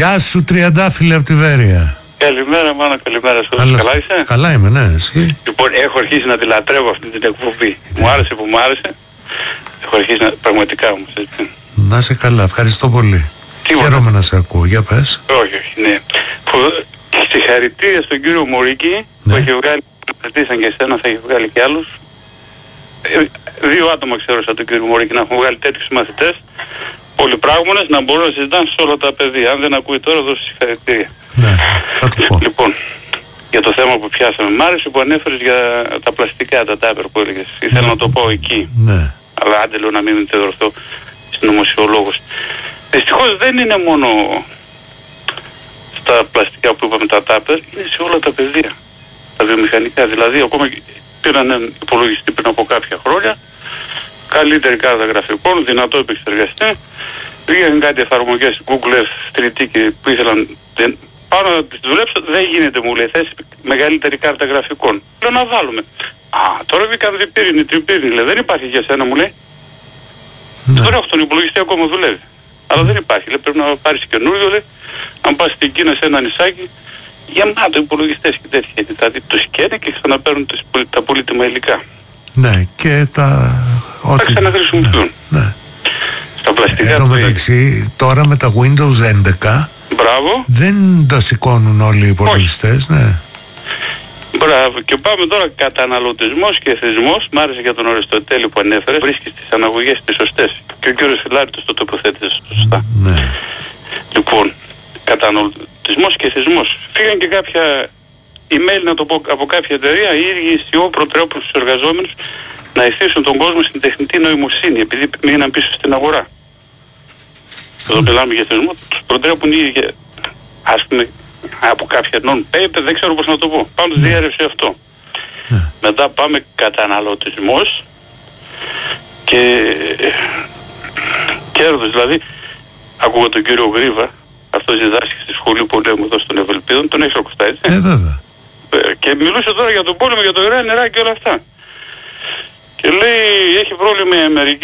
Γεια σου Τριαντάφυλλε από τη Βέρεια. Καλημέρα Μάνα, καλημέρα σου. Καλά είσαι? Καλά είμαι, ναι, εσύ? Λοιπόν, έχω αρχίσει να τη λατρεύω αυτή την εκπομπή. Μου άρεσε που μου άρεσε. Έχω αρχίσει να... πραγματικά όμως, έτσι. Να είσαι καλά, ευχαριστώ πολύ. Χαίρομαι να σε ακούω, για πες. Όχι, ναι. Συγχαρητήρια στον κύριο Μωρίκη, που έχει βγάλει, κρατήσαν και εσένα, θα έχει βγάλει και άλλους. Δύο άτομα ξέρω σαν τον κύριο Μωρίκη να έχουν βγάλει τέτοιους μαθητές, πολυπράγμονες, να μπορούν να συζητάνε σε όλα τα παιδεία. Αν δεν ακούει τώρα, δώσω συγχαρητήρια. Ναι, θα το πω. Λοιπόν, για το θέμα που πιάσαμε, μ' άρεσε που ανέφερες για τα πλαστικά, τα τάπερ που έλεγες. Ήθελα να το πω εκεί. Ναι. Αλλά άντε λέω να μην τεδορθώ συνωμοσιολόγος. Δυστυχώς δεν είναι μόνο στα πλαστικά που είπαμε τα τάπερ, είναι σε όλα τα πεδία. Τα βιομηχανικά. Δηλαδή ακόμα πήραν έναν υπολογιστή πριν από κάποια χρόνια, καλύτερη κάρτα γραφικών, δυνατό επεξεργαστή, πήγαν κάτι εφαρμογές Google Earth 3D και που ήθελαν πάνω να τις δουλέψω, δεν γίνεται μου λέει, θες μεγαλύτερη κάρτα γραφικών. Λέω να βάλουμε. Τώρα βγήκαν διπύρινη, τριπύρινη, λέει, δεν υπάρχει για σένα μου λέει. Ναι. Τώρα έχω τον υπολογιστή ακόμα δουλεύει. Αλλά δεν υπάρχει, λέει, πρέπει να πάρεις καινούριο, λέει, αν πας στην Κίνα σε ένα νησάκι, γεμάτο υπολογιστές και τέτοια. Δηλαδή το σκένε και ξαναπαίρνουν τα πολύτιμα υλικά. Ναι, και τα... Θα ξαναχρησιμοποιούν. Ναι. Στα πλαστικά. Εν τω μεταξύ, τώρα με τα Windows 11, μπράβο. Δεν τα σηκώνουν όλοι οι υπολογιστές, ναι. Μπράβο. Και πάμε τώρα καταναλωτισμός και εθισμός. Μ' άρεσε για τον Αριστοτέλη που ανέφερε. Βρίσκεις τις αναγωγές τις σωστές. Και ο κύριος Φιλάρητος το τοποθέτησε σωστά. Ναι. Λοιπόν, καταναλωτισμός και εθισμός. Φύγαν και κάποια email, να το πω, από κάποια εταιρεία, οι ίδιοι CEO προτρέπουν στους εργαζόμενους να ευθύσουν τον κόσμο στην τεχνητή νοημοσύνη, επειδή μείναν πίσω στην αγορά. Εδώ μιλάμε για θεσμό, τους προτρέπουν οι ίδιοι, ας πούμε, από κάποια non-paper, δεν ξέρω πώς να το πω. Πάντως διέρευσε αυτό. Μετά πάμε καταναλωτισμός και κέρδος. Δηλαδή, ακούγα τον κύριο Γρίβα, αυτός διδάσκει στη σχολή πολέμου εδώ στον Ευελπίδων, τον έχεις ακουστά, έτσι? Βέβαια. Και μιλούσε τώρα για τον πόλεμο, για το Ιράν, Ιράκ και όλα αυτά. Και λέει, έχει πρόβλημα η Αμερική